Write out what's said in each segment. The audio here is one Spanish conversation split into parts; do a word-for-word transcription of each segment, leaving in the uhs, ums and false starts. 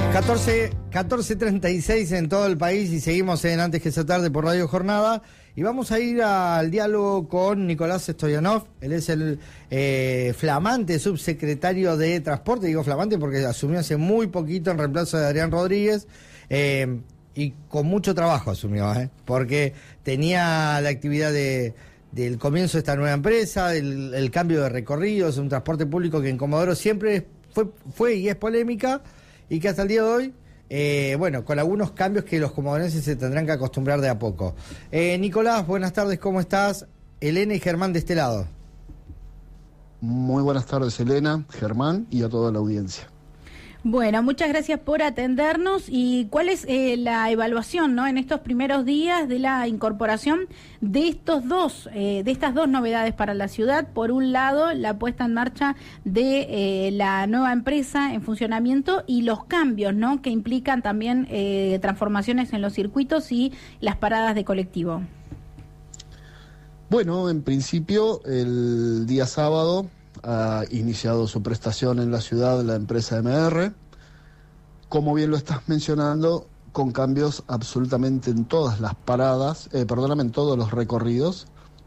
catorce, catorce treinta y seis en todo el país y seguimos en Antes que esa tarde por Radio Jornada y vamos a ir al diálogo con Nicolás Stoyanov. Él es el eh, flamante subsecretario de Transporte, digo flamante porque asumió hace muy poquito en reemplazo de Adrián Rodríguez eh, y con mucho trabajo asumió, ¿eh? Porque tenía la actividad de... del comienzo de esta nueva empresa, el, el cambio de recorridos, un transporte público que en Comodoro siempre fue, fue y es polémica, y que hasta el día de hoy, eh, bueno, con algunos cambios que los comodorenses se tendrán que acostumbrar de a poco. Eh, Nicolás, buenas tardes, ¿cómo estás? Elena y Germán de este lado. Muy buenas tardes, Elena, Germán y a toda la audiencia. Bueno, muchas gracias por atendernos. ¿Y cuál es eh, la evaluación, ¿no?, en estos primeros días de la incorporación de estos dos, eh, de estas dos novedades para la ciudad? Por un lado, la puesta en marcha de eh, la nueva empresa en funcionamiento y los cambios, ¿no?, que implican también eh, transformaciones en los circuitos y las paradas de colectivo. Bueno, en principio, el día sábado ha iniciado su prestación en la ciudad la empresa M R, como bien lo estás mencionando, con cambios absolutamente en todas las paradas, eh, perdóname, en todos los recorridos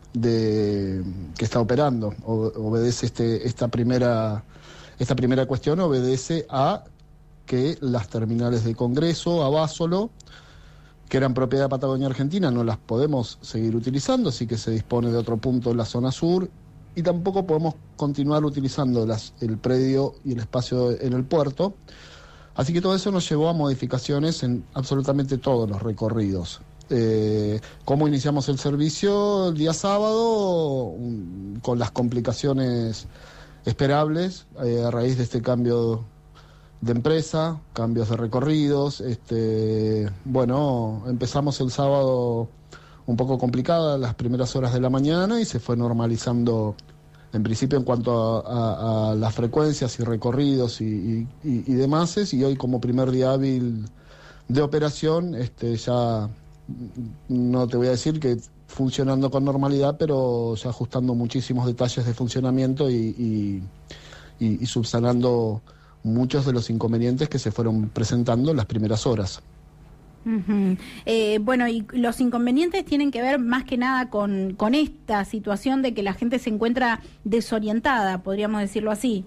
de que está operando. O, obedece este, esta primera, esta primera cuestión obedece a que las terminales de Congreso, Abásolo, que eran propiedad de Patagonia Argentina, no las podemos seguir utilizando, así que se dispone de otro punto en la zona sur. Y tampoco podemos continuar utilizando las, el predio y el espacio en el puerto. Así que todo eso nos llevó a modificaciones en absolutamente todos los recorridos. Eh, ¿Cómo iniciamos el servicio el día sábado? Um, con las complicaciones esperables eh, a raíz de este cambio de empresa, cambios de recorridos. Este, bueno, empezamos el sábado un poco complicada las primeras horas de la mañana y se fue normalizando en principio en cuanto a, a, a las frecuencias y recorridos y, y, y demás, y hoy como primer día hábil de operación, este, ya no te voy a decir que funcionando con normalidad, pero ya ajustando muchísimos detalles de funcionamiento y, y, y, y subsanando muchos de los inconvenientes que se fueron presentando en las primeras horas. Uh-huh. Eh, bueno, y los inconvenientes tienen que ver más que nada con, con esta situación de que la gente se encuentra desorientada, podríamos decirlo así.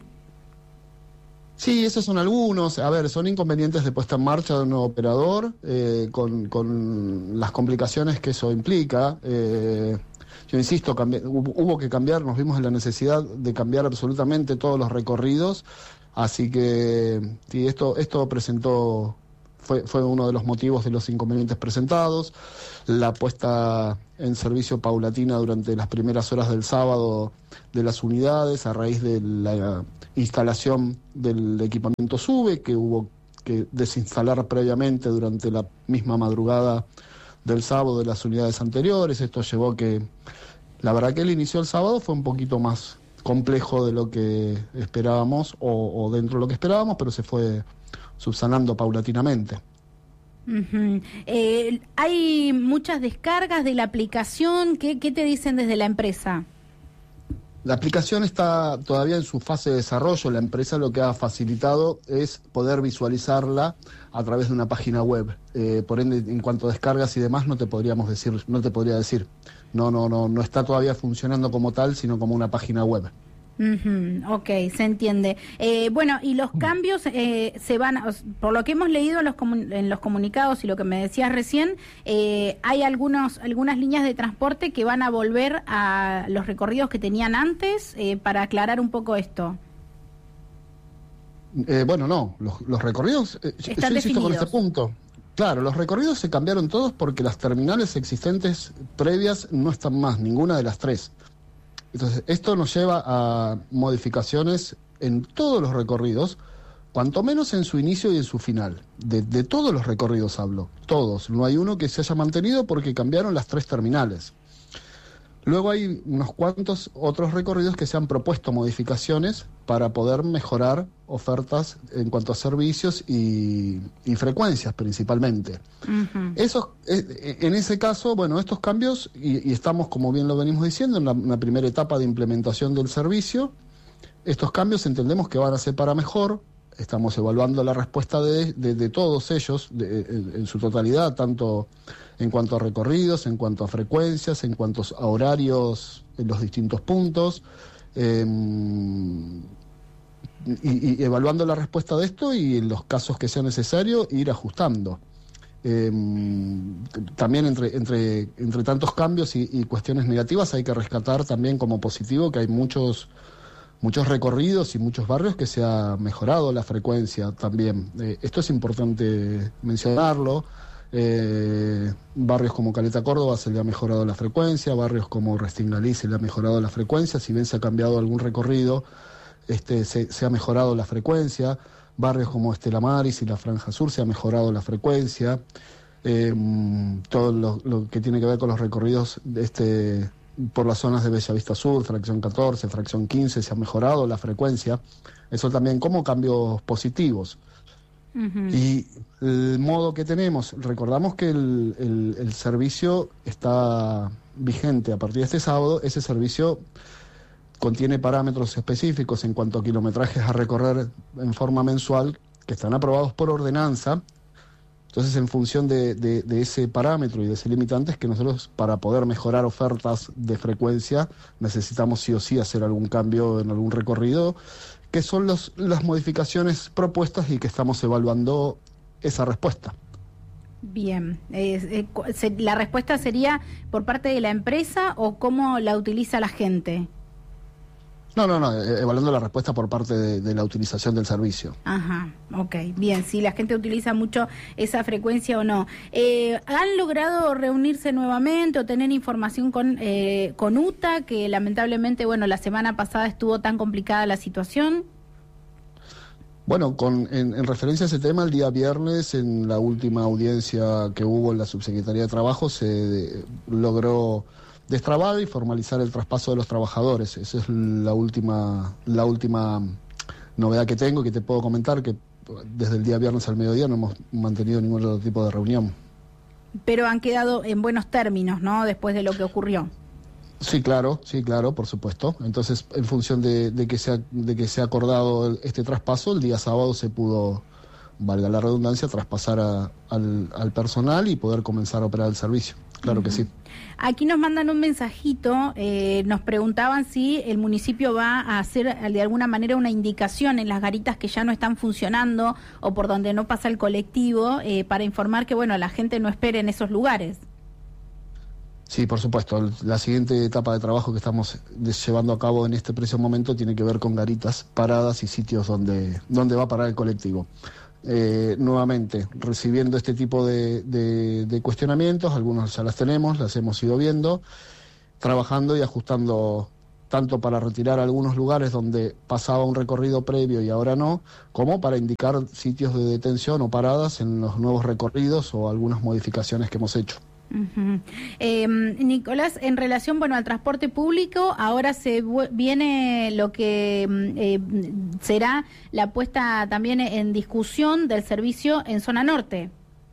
Sí, esos son algunos. A ver, son inconvenientes de puesta en marcha de un nuevo operador, eh, con, con las complicaciones que eso implica. Eh, yo insisto, cambi- hubo, hubo que cambiar, nos vimos en la necesidad de cambiar absolutamente todos los recorridos, así que sí, esto, esto presentó... Fue, fue uno de los motivos de los inconvenientes presentados. La puesta en servicio paulatina durante las primeras horas del sábado de las unidades a raíz de la instalación del equipamiento SUBE, que hubo que desinstalar previamente durante la misma madrugada del sábado de las unidades anteriores. Esto llevó a que, la verdad que el inicio del sábado fue un poquito más complejo de lo que esperábamos, o, o dentro de lo que esperábamos, pero se fue subsanando paulatinamente. Uh-huh. Eh, ¿Hay muchas descargas de la aplicación? ¿Qué, qué te dicen desde la empresa? La aplicación está todavía en su fase de desarrollo. La empresa lo que ha facilitado es poder visualizarla a través de una página web. Eh, por ende, en cuanto a descargas y demás, no te podríamos decir, no te podría decir. No, no, no, no está todavía funcionando como tal, sino como una página web. Uh-huh, ok, se entiende. Eh, bueno, y los cambios eh, se van, por lo que hemos leído en los, comun- en los comunicados y lo que me decías recién, eh, hay algunos algunas líneas de transporte que van a volver a los recorridos que tenían antes, eh, para aclarar un poco esto. Eh, bueno, no, los, los recorridos, eh, yo, yo insisto con este punto. Claro, los recorridos se cambiaron todos porque las terminales existentes previas no están más, ninguna de las tres. Entonces, esto nos lleva a modificaciones en todos los recorridos, cuanto menos en su inicio y en su final. De, de todos los recorridos hablo, todos. No hay uno que se haya mantenido porque cambiaron las tres terminales. Luego hay unos cuantos otros recorridos que se han propuesto modificaciones para poder mejorar ofertas en cuanto a servicios y, y frecuencias principalmente. Uh-huh. Esos, en ese caso, bueno, estos cambios, y, y estamos, como bien lo venimos diciendo, en la, una primera etapa de implementación del servicio, estos cambios entendemos que van a ser para mejor. Estamos evaluando la respuesta de, de, de todos ellos de, en, en su totalidad, tanto en cuanto a recorridos, en cuanto a frecuencias, en cuanto a horarios en los distintos puntos, eh, y, y evaluando la respuesta de esto y en los casos que sea necesario ir ajustando. Eh, también entre, entre, entre tantos cambios y, y cuestiones negativas hay que rescatar también como positivo que hay muchos muchos recorridos y muchos barrios que se ha mejorado la frecuencia también. Eh, esto es importante mencionarlo. Eh, barrios como Caleta Córdoba se le ha mejorado la frecuencia, barrios como Restingalí se le ha mejorado la frecuencia, si bien se ha cambiado algún recorrido, este, se, se ha mejorado la frecuencia. Barrios como Estela Maris y la Franja Sur se ha mejorado la frecuencia. Eh, todo lo, lo que tiene que ver con los recorridos de este por las zonas de Bellavista Sur, fracción catorce, fracción quince, se ha mejorado la frecuencia. Eso también como cambios positivos. Uh-huh. Y el modo que tenemos, recordamos que el, el, el servicio está vigente a partir de este sábado. Ese servicio contiene parámetros específicos en cuanto a kilometrajes a recorrer en forma mensual que están aprobados por ordenanza. Entonces, en función de, de, de ese parámetro y de ese limitante, es que nosotros, para poder mejorar ofertas de frecuencia, necesitamos sí o sí hacer algún cambio en algún recorrido, que son los, las modificaciones propuestas y que estamos evaluando esa respuesta. Bien, eh, eh, ¿la respuesta sería por parte de la empresa o cómo la utiliza la gente? No, no, no, evaluando la respuesta por parte de, de la utilización del servicio. Ajá, ok, bien, si la gente utiliza mucho esa frecuencia o no. Eh, ¿Han logrado reunirse nuevamente o tener información con, eh, con U T A, que lamentablemente, bueno, la semana pasada estuvo tan complicada la situación? Bueno, con, en, en referencia a ese tema, el día viernes, en la última audiencia que hubo en la Subsecretaría de Trabajo, se de, logró destrabar y formalizar el traspaso de los trabajadores. Esa es la última la última novedad que tengo, que te puedo comentar, que desde el día viernes al mediodía no hemos mantenido ningún otro tipo de reunión. Pero han quedado en buenos términos, ¿no?, después de lo que ocurrió. Sí, claro, sí, claro, por supuesto. Entonces, en función de, de que se ha, de que se ha acordado el, este traspaso, el día sábado se pudo, valga la redundancia, traspasar a, al, al personal y poder comenzar a operar el servicio. Claro uh-huh. que sí. Aquí nos mandan un mensajito, eh, nos preguntaban si el municipio va a hacer de alguna manera una indicación en las garitas que ya no están funcionando o por donde no pasa el colectivo, eh, para informar que, bueno, la gente no espere en esos lugares. Sí, por supuesto. La siguiente etapa de trabajo que estamos llevando a cabo en este preciso momento tiene que ver con garitas paradas y sitios donde, donde va a parar el colectivo. Eh, nuevamente, recibiendo este tipo de, de, de cuestionamientos, algunos ya las tenemos, las hemos ido viendo, trabajando y ajustando tanto para retirar algunos lugares donde pasaba un recorrido previo y ahora no, como para indicar sitios de detención o paradas en los nuevos recorridos o algunas modificaciones que hemos hecho. Uh-huh. Eh, Nicolás, en relación, bueno, al transporte público, ahora se viene lo que eh, será la puesta también en discusión del servicio en zona norte.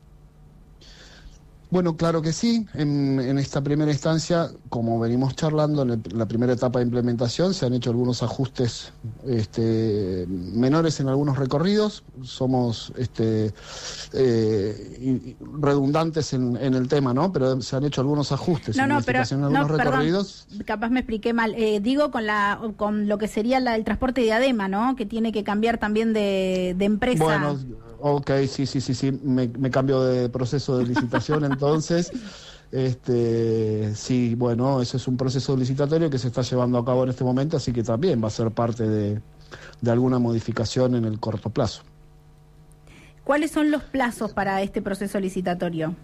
Bueno, claro que sí. En, en esta primera instancia, como venimos charlando, en, el, en la primera etapa de implementación se han hecho algunos ajustes este, menores en algunos recorridos. Somos este, eh, redundantes en, en el tema, ¿no? Pero se han hecho algunos ajustes no, en, no, pero, en algunos no, recorridos. Perdón, capaz me expliqué mal. Eh, digo con la con lo que sería la, el transporte diadema, ¿no? Que tiene que cambiar también de, de empresa. Bueno, ok, sí, sí, sí, sí, me, me cambio de proceso de licitación entonces, este, sí, bueno, ese es un proceso licitatorio que se está llevando a cabo en este momento, así que también va a ser parte de, de alguna modificación en el corto plazo. ¿Cuáles son los plazos para este proceso licitatorio?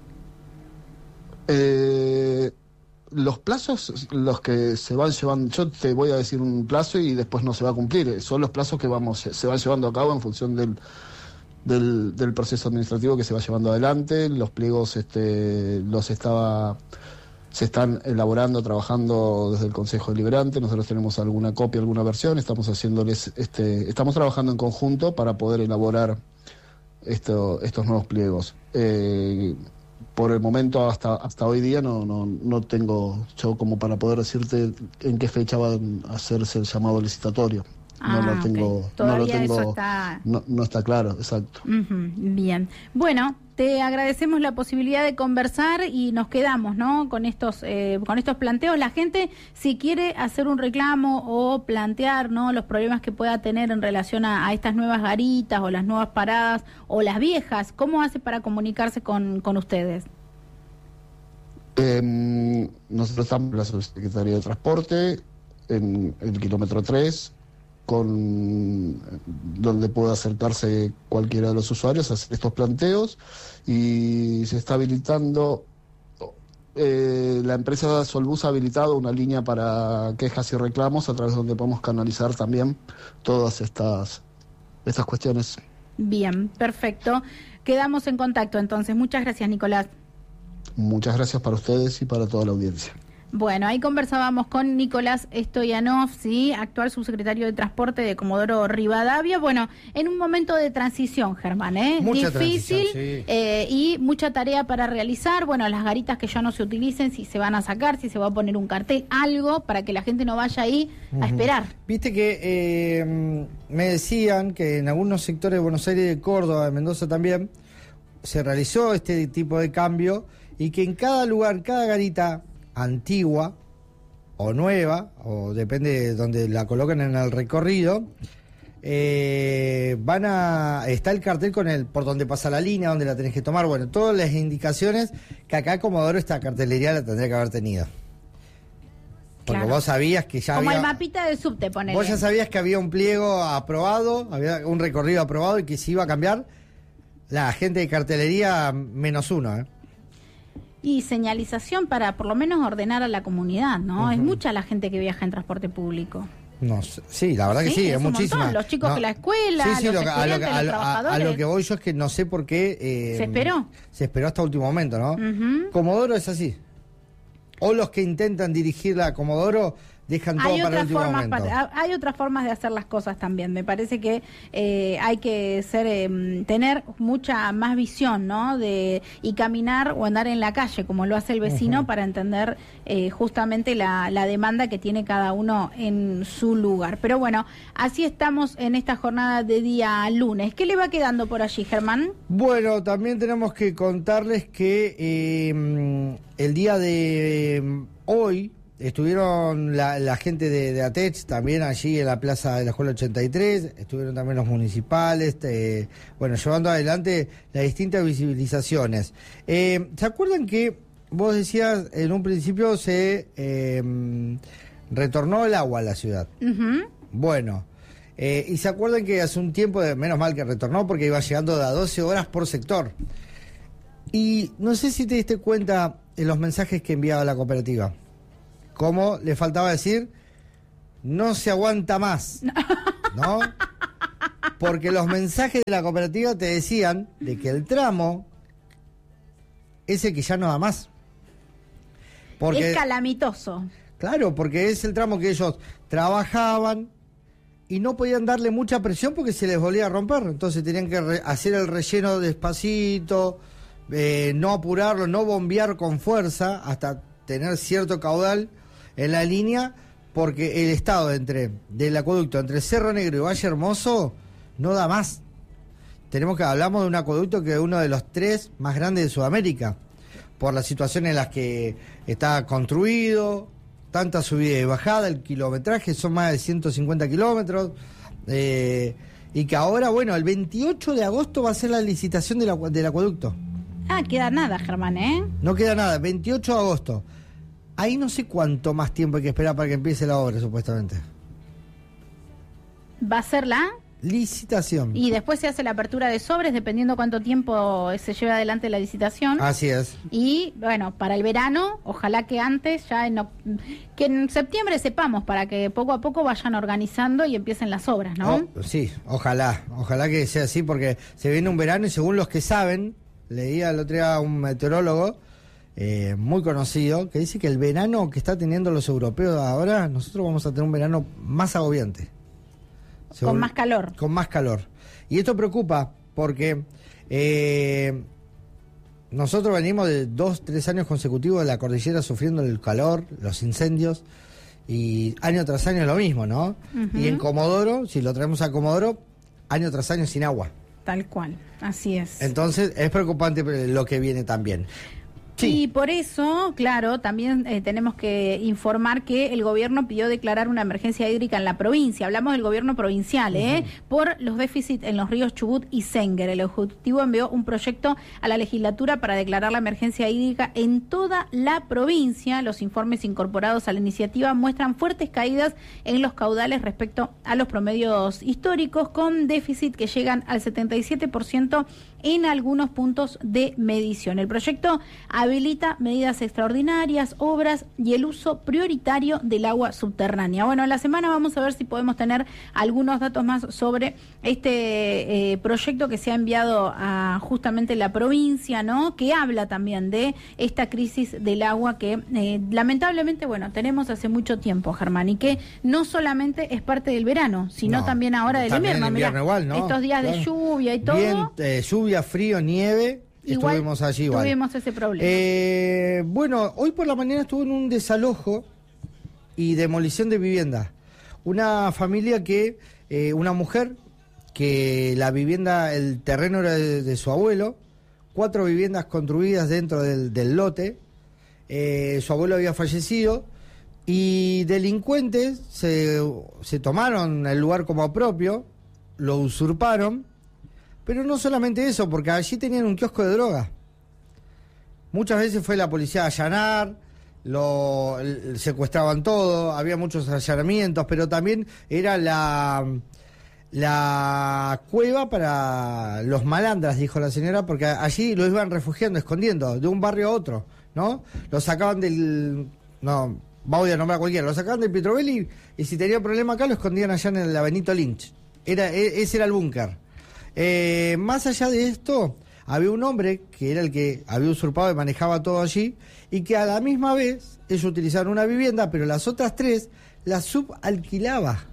Eh, los plazos, los que se van llevando, yo te voy a decir un plazo y después no se va a cumplir, son los plazos que vamos se van llevando a cabo en función del Del, del proceso administrativo que se va llevando adelante. Los pliegos este, los estaba se están elaborando, trabajando desde el Consejo Deliberante. Nosotros tenemos alguna copia, alguna versión, estamos haciéndoles este, estamos trabajando en conjunto para poder elaborar esto, estos nuevos pliegos. Eh, por el momento hasta hasta hoy día no, no, no tengo yo como para poder decirte en qué fecha va a hacerse el llamado licitatorio. Ah, no lo tengo, okay. Todavía no lo tengo, eso está... No, no está claro, exacto. Uh-huh, bien. Bueno, te agradecemos la posibilidad de conversar y nos quedamos, ¿no? Con estos, eh, con estos planteos. La gente, si quiere hacer un reclamo o plantear, ¿no?, los problemas que pueda tener en relación a, a estas nuevas garitas o las nuevas paradas o las viejas, ¿cómo hace para comunicarse con, con ustedes? Eh, nosotros estamos en la Subsecretaría de Transporte, en el kilómetro tres, con donde puede acercarse cualquiera de los usuarios a hacer estos planteos, y se está habilitando, eh, la empresa Solbus ha habilitado una línea para quejas y reclamos a través de donde podemos canalizar también todas estas, estas cuestiones. Bien, perfecto. Quedamos en contacto entonces. Muchas gracias, Nicolás. Muchas gracias para ustedes y para toda la audiencia. Bueno, ahí conversábamos con Nicolás Stoyanov, ¿sí?, actual subsecretario de Transporte de Comodoro Rivadavia. Bueno, en un momento de transición, Germán, ¿eh? Mucha difícil, sí. eh, y mucha tarea para realizar. Bueno, las garitas que ya no se utilicen, si se van a sacar, si se va a poner un cartel, algo para que la gente no vaya ahí a esperar. Viste que eh, me decían que en algunos sectores de Buenos Aires, de Córdoba, de Mendoza también, se realizó este tipo de cambio, y que en cada lugar, cada garita antigua o nueva, o depende de donde la coloquen en el recorrido, eh, van a está el cartel con el por donde pasa la línea, donde la tenés que tomar, bueno, todas las indicaciones que acá Comodoro esta cartelería la tendría que haber tenido. Porque Claro. vos sabías que ya Como había... el mapita del subte, ponele. Vos ya sabías que había un pliego aprobado, había un recorrido aprobado y que se iba a cambiar. La gente de cartelería menos uno, ¿eh? Y señalización para por lo menos ordenar a la comunidad, ¿no? Uh-huh. Es mucha la gente que viaja en transporte público. No sé, sí, la verdad que Sí, sí, es es, un muchísima. montón. Los chicos No, de la escuela, sí, sí, los lo que- a, lo, que- estudiantes, a, los lo- a- a trabajadores. lo que voy yo es que no sé por qué... eh, ¿Se esperó? Se esperó hasta último momento, ¿no? Ujú. Comodoro es así. O los que intentan dirigirla a Comodoro dejan todo Hay para el otras, último formas momento. pa- hay otras formas de hacer las cosas también. Me parece que eh, hay que ser eh, tener mucha más visión, ¿no? De y caminar o andar en la calle como lo hace el vecino, uh-huh, para entender eh, justamente la, la demanda que tiene cada uno en su lugar. Pero bueno, así estamos en esta jornada de día lunes. ¿Qué le va quedando por allí, Germán? Bueno, también tenemos que contarles que eh, el día de eh, hoy estuvieron la, la gente de, de ATECH también allí en la plaza de la Escuela ochenta y tres, estuvieron también los municipales, eh, bueno, llevando adelante las distintas visibilizaciones. Eh, ¿Se acuerdan que vos decías en un principio se eh, retornó el agua a la ciudad? Uh-huh. Bueno, eh, y se acuerdan que hace un tiempo, de, menos mal que retornó porque iba llegando a doce horas por sector. Y no sé si te diste cuenta en los mensajes que enviaba la cooperativa. Como le faltaba decir, no se aguanta más, ¿no? Porque los mensajes de la cooperativa te decían de que el tramo es el que ya no da más. Porque, es calamitoso. Claro, porque es el tramo que ellos trabajaban y no podían darle mucha presión porque se les volvía a romper. Entonces tenían que re- hacer el relleno despacito, eh, no apurarlo, no bombear con fuerza hasta tener cierto caudal en la línea, porque el estado entre del acueducto entre Cerro Negro y Valle Hermoso no da más. Tenemos que hablamos de un acueducto que es uno de los tres más grandes de Sudamérica, por la situación en las que está construido, tanta subida y bajada, el kilometraje son más de ciento cincuenta kilómetros, eh, y que ahora, bueno, el veintiocho de agosto va a ser la licitación del, acu- del acueducto. Ah, queda nada, Germán, ¿eh? No queda nada, veintiocho de agosto. Ahí no sé cuánto más tiempo hay que esperar para que empiece la obra, supuestamente. Va a ser la... Licitación. Y después se hace la apertura de sobres, dependiendo cuánto tiempo se lleve adelante la licitación. Así es. Y bueno, para el verano, ojalá que antes, ya en, oc- que en septiembre sepamos, para que poco a poco vayan organizando y empiecen las obras, ¿no? Oh, sí, ojalá, ojalá que sea así, porque se viene un verano y según los que saben, leía el otro día a un meteorólogo eh, muy conocido, que dice que el verano que está teniendo los europeos ahora, nosotros vamos a tener un verano más agobiante. Con Según- más calor. Con más calor. Y esto preocupa porque eh, nosotros venimos de dos, tres años consecutivos de la cordillera sufriendo el calor, los incendios, Y año tras año lo mismo, ¿no? Uh-huh. Y en Comodoro, si lo traemos a Comodoro, año tras año sin agua. Tal cual, así es. Entonces es preocupante lo que viene también. Sí. Y por eso, claro, también eh, tenemos que informar que el gobierno pidió declarar una emergencia hídrica en la provincia. Hablamos del gobierno provincial, ¿eh? Uh-huh. Por los déficits en los ríos Chubut y Senguer. El Ejecutivo envió un proyecto a la legislatura para declarar la emergencia hídrica en toda la provincia. Los informes incorporados a la iniciativa muestran fuertes caídas en los caudales respecto a los promedios históricos, con déficit que llegan al setenta y siete por ciento en algunos puntos de medición. El proyecto habilita medidas extraordinarias, obras y el uso prioritario del agua subterránea. Bueno, en la semana vamos a ver si podemos tener algunos datos más sobre este eh, proyecto que se ha enviado a justamente la provincia, ¿no? Que habla también de esta crisis del agua que eh, lamentablemente, bueno, tenemos hace mucho tiempo, Germán, y que no solamente es parte del verano, sino no, también ahora del también invierno. invierno Mirá, igual, ¿no? Estos días claro. de lluvia y todo. Bien, eh, lluvia, frío, nieve. Igual estuvimos allí igual. Tuvimos ese problema. Eh, bueno, hoy por la mañana estuve en un desalojo y demolición de viviendas. Una familia que, eh, una mujer, que la vivienda, el terreno era de, de su abuelo, cuatro viviendas construidas dentro del, del lote, eh, su abuelo había fallecido y delincuentes se, se tomaron el lugar como propio, lo usurparon. Pero no solamente eso, porque allí tenían un kiosco de droga. Muchas veces fue la policía a allanar, lo el, secuestraban todo, había muchos allanamientos, pero también era la, la cueva para los malandras, dijo la señora, porque allí lo iban refugiando, escondiendo, de un barrio a otro, ¿no? Lo sacaban del... no, voy a nombrar a cualquiera, lo sacaban del Petrovelli y si tenía problema acá lo escondían allá en la Benito Lynch. Era, ese era el búnker. Eh, más allá de esto, había un hombre que era el que había usurpado y manejaba todo allí, y que a la misma vez ellos utilizaron una vivienda, pero las otras tres las subalquilaba.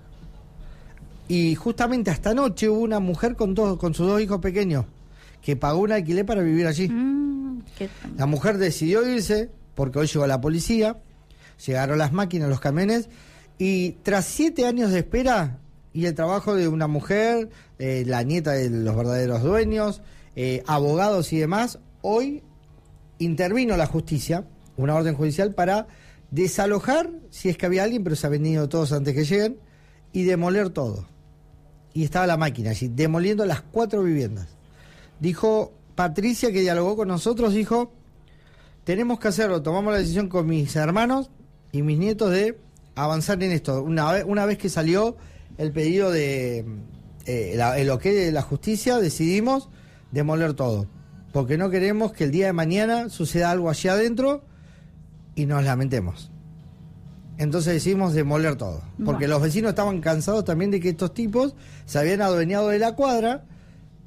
Y justamente hasta anoche hubo una mujer con, dos, con sus dos hijos pequeños que pagó un alquiler para vivir allí. Mm, qué... La mujer decidió irse porque hoy llegó la policía, llegaron las máquinas, los camiones, y tras siete años de espera y el trabajo de una mujer, eh, la nieta de los verdaderos dueños, eh, abogados y demás, hoy intervino la justicia, una orden judicial para desalojar, si es que había alguien, pero se han venido todos antes que lleguen, y demoler todo. Y estaba la máquina allí, demoliendo las cuatro viviendas. Dijo Patricia, que dialogó con nosotros, dijo, tenemos que hacerlo, tomamos la decisión con mis hermanos y mis nietos de avanzar en esto. Una vez, una vez que salió el pedido de eh, la, el ok de la justicia, decidimos demoler todo, porque no queremos que el día de mañana suceda algo allí adentro y nos lamentemos. Entonces decidimos demoler todo, porque bueno, los vecinos estaban cansados también de que estos tipos se habían adueñado de la cuadra